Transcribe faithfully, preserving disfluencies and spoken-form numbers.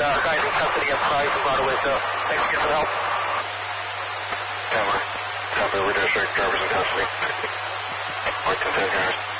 uh, guys in custody inside from Broadway, so thanks again for the help. Camera. Copy over district, drivers in custody. Mark ten guys.